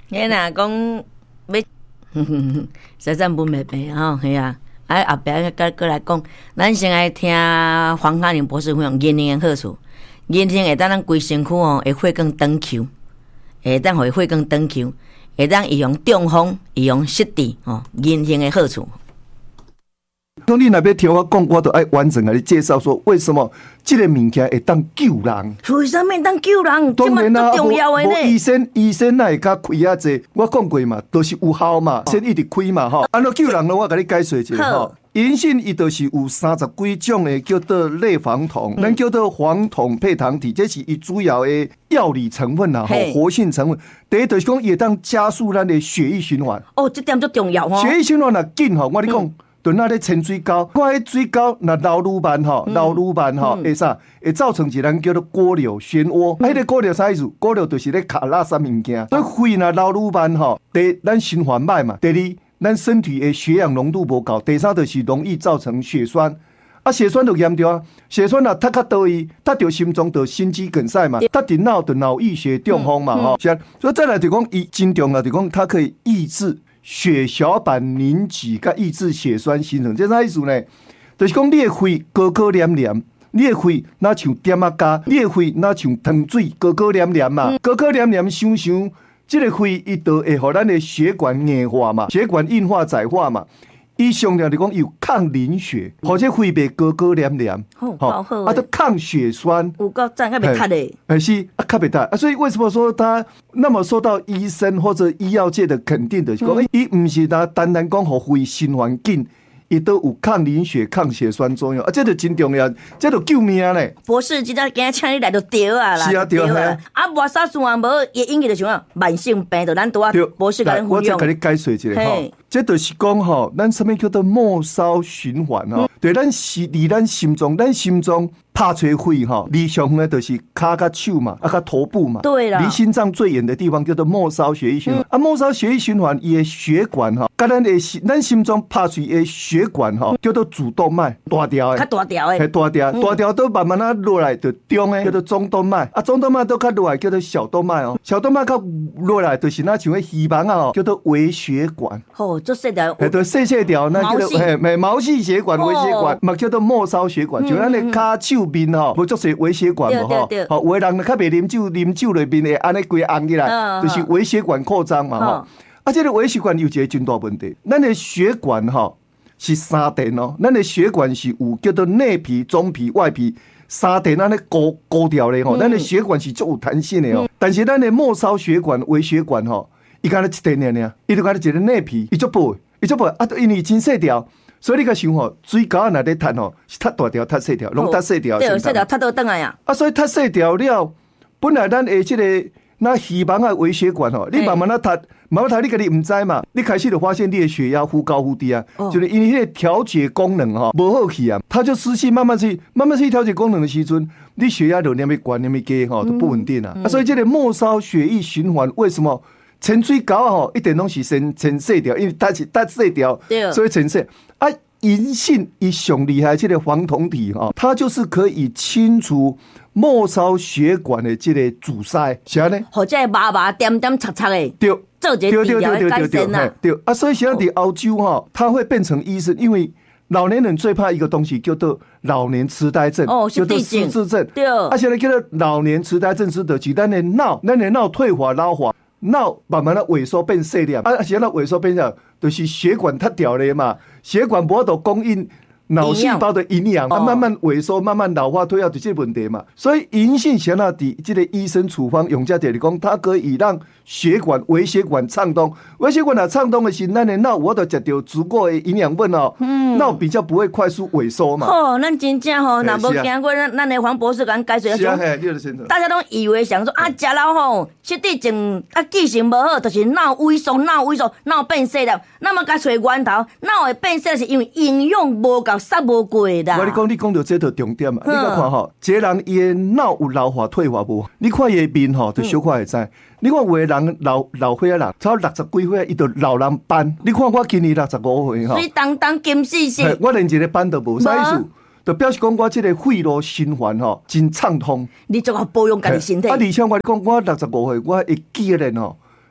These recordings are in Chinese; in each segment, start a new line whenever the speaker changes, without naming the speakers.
你若讲要实战本袂白吼，系啊。后壁过来讲，咱先来听黄嘉玲博士分享银杏的好处。银杏会当咱规身躯吼，会血管长球，会当会血管长球，会当预防中风、预防失智吼。银杏的好处。
讲你若要听我讲，我都爱完整来你介绍说为什么这个物件会当救人。
为什么当救人？
当然啦，
重要的呢。
医生哪会甲开啊济？我讲过嘛，都是有效嘛，先一直开嘛吼。安怎救人呢？我甲你解说一下吼。银杏伊就是有30几种的叫做类黄酮，咱叫做黄酮配糖体，这是伊主要的药理成分啦，活性成分。第一就是讲，也当加速咱的血液循环。
哦，这点最重要吼。
血液循环若紧吼，我跟你讲。就那咧潜水沟，看迄水沟那流愈慢吼，流愈慢吼，会啥？会造成一咱叫做锅流漩涡。迄个锅流啥意思？锅流就是咧卡垃圾物件，所以肺若流愈慢吼，第一咱循环歹嘛，第二咱身体的血氧浓度无够，第三就是容易造成血栓。啊，血栓就严重啊！血栓若塌较倒去，塌到心脏就心肌梗塞嘛，塌伫脑就脑溢血中风嘛吼。所以再来就讲，伊真重要就讲，它可以抑制血小板凝集，甲抑制血栓形成。这啥意思呢？就是讲你的肺高高黏黏，你的肺那像点啊加，你的肺那像糖水高高黏黏嘛，高高黏黏想想，这个肺伊就会互咱的血管硬化嘛，血管硬化窄化嘛。伊上了就讲有抗凝血，或者肺袂高高黏黏，
好，
啊，都抗血栓，
有够赞，较袂塌嘞。
是啊，较袂塌啊，所以为什么说他那么受到医生或者医药界的肯定的？讲伊唔是单单讲互肺循环紧。伊都有抗凝血、抗血栓作用啊，这就真重要，这就救命嘞！
博士，今仔今请你来就对啊啦，
是啊，对啊。
啊，无啥事啊，无伊引起就像慢性病，就咱拄啊博士甲咱分享。
我再甲你解说一下吼，这就是讲吼，咱什么叫做末梢循环吼？对，咱离咱心脏拍吹肺哈，离上呢就是脚甲手嘛，啊甲头部嘛。
对啦。
离心脏最远的地方叫做末梢血液循环。啊，末梢血液循环伊的血管哈，甲咱心脏拍吹的血管哈，叫做主动脉，大条的。
较大条的。
系大条都慢慢啊落来，就中的叫做中动脉。啊，中动脉都较落来叫做小动脉哦。小动脉较落来就是那像个希望啊哦，叫做微血管。
哦，做细条。
对，细条那叫做毛细血管、微血管，嘛叫做末梢血管，就咱的骹手面吼，无足些微血管无吼。好，有的人较袂啉酒里面会安尼规红起来，就是微血管扩张嘛吼。啊，这个微血管有一个真大问题，咱的血管吼是三层哦，咱的血管是有叫做内皮、中皮、外皮三层安尼高调的吼，咱的血管是足有弹性的哦。但是咱的末梢血管、微血管吼，伊敢若一层尔，伊就敢若一个内皮，伊足薄啊，因为真细条。所以你甲想吼，水沟若咧塌吼，是塌大条、塌细条，拢塌细条。
对，细条塌倒转来呀。
啊，所以塌细条了，本来咱的这个那希望的微血管吼，你慢慢塌，你家己唔知嘛，你开始就发现你的血压忽高忽低啊，就是因为迄个调节功能吼无好去啊，它就失去慢慢去调节功能的时阵，你血压就那么高那么低吼，都不稳定啊。所以这个末梢血液循环为什么？潜水沟吼，一点拢是先细条，因为它是搭细条，所以潜细啊。银杏伊上厉害，这个黄酮体哈，它就是可以清除末梢血管的这个阻塞，是安尼。
或者麻麻点点擦擦的，
对，
做一个治疗的改善啊。
对啊，所以现在在澳洲哈，他会变成医生，因为老年人最怕一个东西叫做老年痴呆症，叫做失智症。
对，
啊，现在叫做老年痴呆症是就是咱的脑退化老化。脑慢慢的萎缩变细粒，啊，现在萎缩变小，就是血管塌掉了嘛，血管无法度供应脑细胞的营养，慢慢萎缩，慢慢老化退化，就这问题嘛。所以银杏现在的这个医生处方用在这里讲，它可以让微血管畅通，微血管若畅通的是，咱的脑我都食到足够的营养分哦，脑比较不会快速萎缩嘛。
哦，咱真正吼，若无经过咱的黄博士甲咱解说，大家都以为想说啊，食了吼，失智症啊记性无好，就是脑萎缩，脑变细粒，那么甲找源头，脑会变细是因为营养无够，摄无过啦。
你讲到这个重点嘛，你甲看吼，一个人伊的脑有老化退化无？你看伊的面吼，就小可会知。你看有的人老岁仔人，超60几岁，伊就老人斑。你看我今年65岁吼，
水当金细细，
我连一个斑都无，啥意思？就表示讲我这个肺路循环吼真畅通。
你怎个保养家己身体？
而且我讲我65岁，我会记得吼。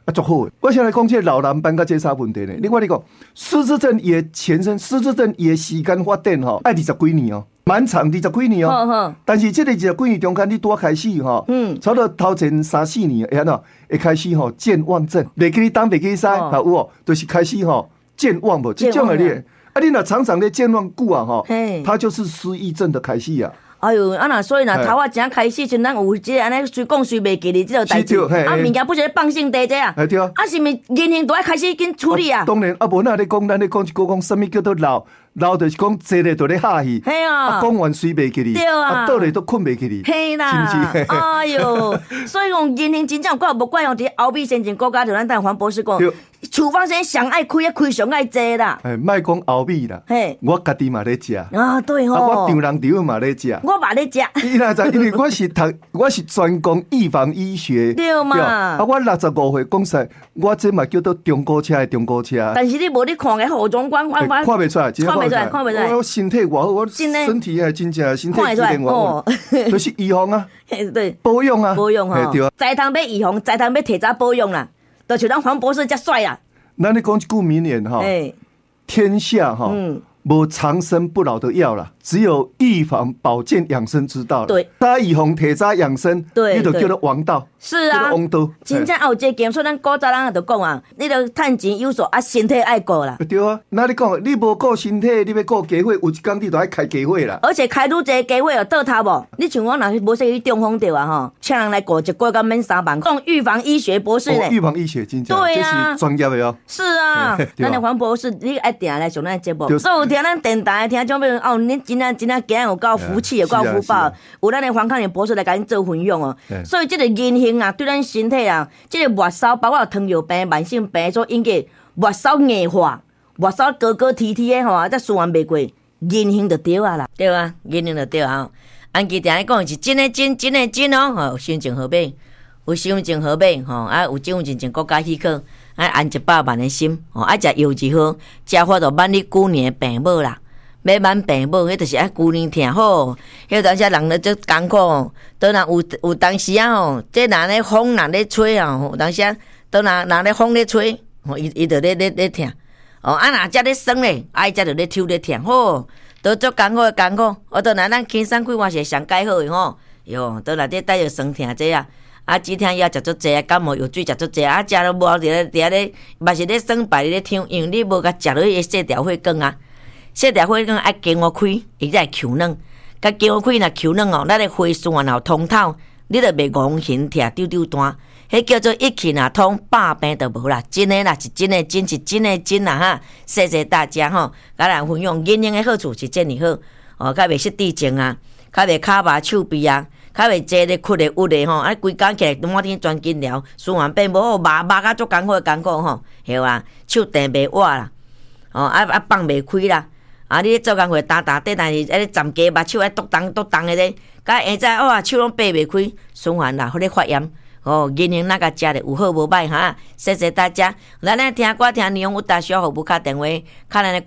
啊，足好的。我先来讲这老人斑甲这啥问题呢？另外你讲失智症也前身，失智症也时间发展吼，爱20几年哦，蛮长20几年哦。但是这个20几年中间，你多开始吼，差不多头前3-4年，会安怎会开始吼健忘症，袂记你东，袂记你西，有哦，就是开始吼健忘无，这种的你，啊，你若常常咧健忘久啊吼，它就是失忆症的开始啊。
哎呦，啊那所以若头仔正开始，像咱有即个安尼随讲随袂记哩，即个代志，啊物件不是放性地这啊，
对啊，
啊是咪言行都要开始紧处理啊？
当然，啊无咱咧讲，咱咧讲一个讲，什么叫做老？老就是讲坐咧就咧哈戏，
嘿啊，
讲完睡袂记哩，
对啊，
倒咧都困袂记哩，
嘿啦，
是不是？
哎呦，所以讲言行真正怪无怪用伫后壁先前国家就咱等黄博士讲，处方先上爱开上爱济啦。
莫讲后壁啦，我家己嘛咧食
啊，对吼，
我丈人丈嘛咧食，
我嘛咧食。
伊哪知？因为我是专攻预防医学，
对嘛？
啊，我65岁讲实，我这嘛叫做中古车的中古车。
但是你无你看个后中观，看
袂出来，
看袂出来。
我身体偌好，我身体还真正身体机能偌好，就是预防啊，
对，
保养啊，
保养哈，
对啊，
在通要预防，在通要提早保养啦，就像咱黄博士遮帅啦。
那你讲一句名言哈，天下哈，无长生不老的药啦，只有预防保健养生之道。
对，
他预防提早养生，你就叫做王道。
是啊，
王道。
真正有这经，所以咱古早人也就讲啊，你着趁钱有数啊，身体爱顾啦。
对啊，那你讲，你无顾身体，你要顾家伙，有一天你就爱开家伙啦。
而且开愈侪家伙哦，倒头无。你像我若是无说去中风着啊吼，请人来顾一个月免3万，讲预防医学博士呢。
预防医学真正，
对啊，
这是专业的哦。
是啊，咱的黄博士，你爱定来上咱的节目，所以有听咱电台听种，比如哦，你真正今日有够福气，有够福报，有咱的黄康年博士来甲恁做分享哦。所以这个言行啊，对咱身体啊，这个末梢包括糖尿病、慢性病所引起末梢硬化、末梢高高提提的吼，再顺完袂过，言行就对啊啦，对啊，言行就对啊。安吉定咧讲是真的真，真的真哦，有心情好买，有心情好买吼，啊有种真正国家许可，啊安100万的心，吼啊食药就好，食法就万你久年的病无啦。要挽病无，迄就是爱旧年听好。迄当时人咧足艰苦，倒若有当时啊吼，这若咧风若咧吹啊，有当时啊，倒若咧风咧吹，吼伊就咧听。哦，啊若遮咧酸咧，啊伊遮就咧抽咧听，吼，都足艰苦艰苦。我倒若咱轻松开换是上介好诶吼，哟，倒若咧带着酸听这啊，啊止疼药食足济啊，感冒药水食足济啊，食都无伫咧，嘛是咧酸排咧抽，因为你无甲食落去细条血管啊。细条血管爱经我开，伊才会球软。甲经我开若球软哦，咱的血栓后通透，你就袂戆形疼丢丢单。迄叫做一气若通，百病就无啦。真诶啦，是真诶真，是真诶真啦哈！谢谢大家吼，甲咱分享言行诶好处是真哩好哦，较袂失智症啊，较袂骹麻手臂啊，较袂坐咧屈咧屈咧吼，啊规工起来满天钻紧疗，循环变无好，麻甲足艰苦吼，对啊，手定袂活啦，哦啊放袂开啦。啊！你咧做工课打底，但是咧站家目手爱剁动的咧，甲下早哇手拢掰袂开，循环啦，互咧发炎。哦，言行那个食咧有好无歹哈？谢谢大家，咱来听歌听内容有大小服务卡电话，卡咱的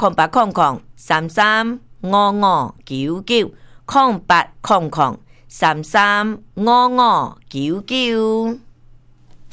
0800335599，0800335599。